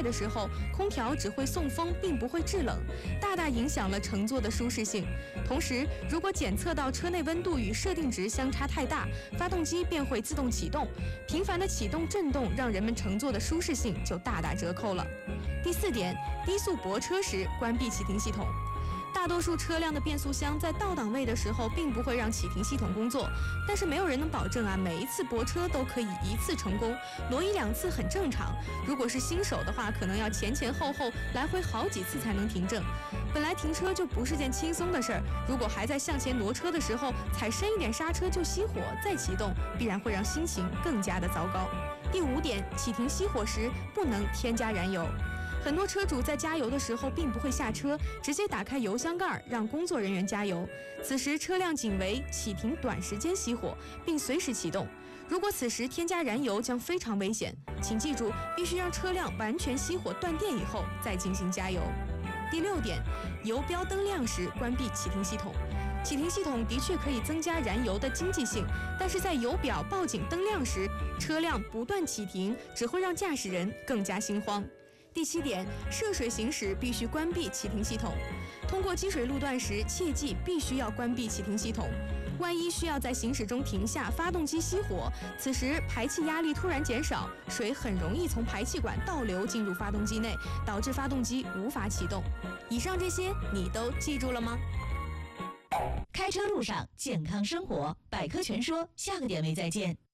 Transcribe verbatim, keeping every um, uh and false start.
的时候，空调只会送风，并不会制冷，大大影响了乘坐的舒适性。同时，如果检测到车内温度与设定值相差太大，发动机便会自动启动，频繁的启动震动让人们乘坐的舒适性就大打折扣了。第四点，低速泊车时关闭启停系统。大多数车辆的变速箱在倒档位的时候并不会让启停系统工作，但是没有人能保证啊每一次泊车都可以一次成功，挪一两次很正常。如果是新手的话，可能要前前后后来回好几次才能停正。本来停车就不是件轻松的事儿，如果还在向前挪车的时候踩深一点刹车就熄火再启动，必然会让心情更加的糟糕。第五点，启停熄火时不能添加燃油。很多车主在加油的时候并不会下车，直接打开油箱盖让工作人员加油，此时车辆仅为启停短时间熄火，并随时启动。如果此时添加燃油将非常危险，请记住必须让车辆完全熄火断电以后再进行加油。第六点，油标灯亮时关闭启停系统。启停系统的确可以增加燃油的经济性，但是在油表报警灯亮时，车辆不断启停只会让驾驶人更加心慌。第七点，涉水行驶必须关闭启停系统。通过积水路段时，切记必须要关闭启停系统。万一需要在行驶中停下，发动机熄火，此时排气压力突然减少，水很容易从排气管倒流进入发动机内，导致发动机无法启动。以上这些你都记住了吗？ 开车路上健康生活，百科全说，下个点位再见。